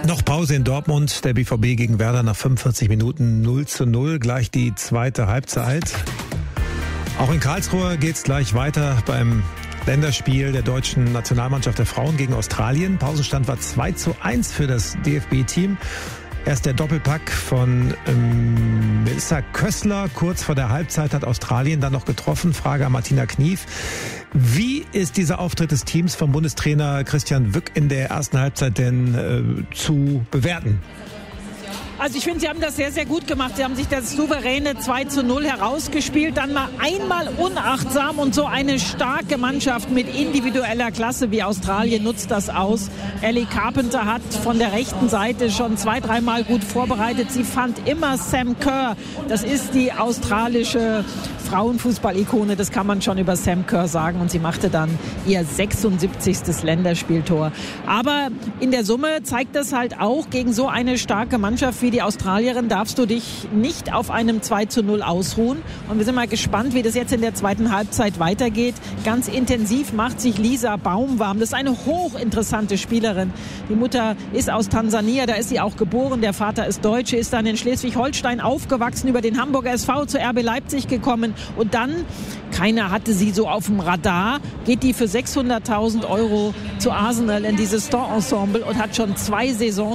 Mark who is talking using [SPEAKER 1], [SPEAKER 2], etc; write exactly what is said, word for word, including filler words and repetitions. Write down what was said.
[SPEAKER 1] Noch Pause in Dortmund, der B V B gegen Werder nach fünfundvierzig Minuten null zu null, gleich die zweite Halbzeit. Auch in Karlsruhe geht's gleich weiter beim Länderspiel der deutschen Nationalmannschaft der Frauen gegen Australien. Pausenstand war zwei zu eins für das D F B-Team. Erst der Doppelpack von ähm, Melissa Kössler. Kurz vor der Halbzeit hat Australien dann noch getroffen. Frage an Martina Knief. Wie ist dieser Auftritt des Teams vom Bundestrainer Christian Wück in der ersten Halbzeit denn äh, zu bewerten?
[SPEAKER 2] Also ich finde, sie haben das sehr, sehr gut gemacht. Sie haben sich das souveräne zwei zu null herausgespielt, dann mal einmal unachtsam, und so eine starke Mannschaft mit individueller Klasse wie Australien nutzt das aus. Ellie Carpenter hat von der rechten Seite schon zwei, dreimal gut vorbereitet. Sie fand immer Sam Kerr. Das ist die australische Frauenfußball-Ikone, das kann man schon über Sam Kerr sagen, und sie machte dann ihr sechsundsiebzigstes Länderspieltor. Aber in der Summe zeigt das halt auch, gegen so eine starke Mannschaft wie die Australierin darfst du dich nicht auf einem zwei zu null ausruhen, und wir sind mal gespannt, wie das jetzt in der zweiten Halbzeit weitergeht. Ganz intensiv macht sich Lisa Baum warm. Das ist eine hochinteressante Spielerin. Die Mutter ist aus Tansania, da ist sie auch geboren, der Vater ist Deutsche, ist dann in Schleswig-Holstein aufgewachsen, über den Hamburger S V zu R B Leipzig gekommen. Und dann, keiner hatte sie so auf dem Radar, geht die für sechshunderttausend Euro zu Arsenal in dieses Store-Ensemble und hat schon zwei Saisons